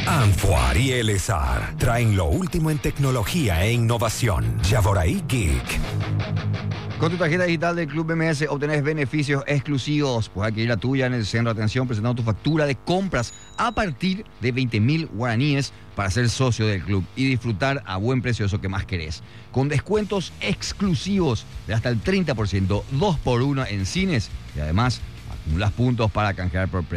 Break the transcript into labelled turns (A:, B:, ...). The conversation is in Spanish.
A: Anfuar y Elezar traen lo último en tecnología e innovación. Yavoray Geek.
B: Con tu tarjeta digital del Club MS obtenés beneficios exclusivos. Puedes adquirir la tuya en el centro de atención presentando tu factura de compras a partir de 20.000 guaraníes para ser socio del club y disfrutar a buen precio eso que más querés. Con descuentos exclusivos de hasta el 30%, 2x1 en cines y además acumulas puntos para canjear por premios.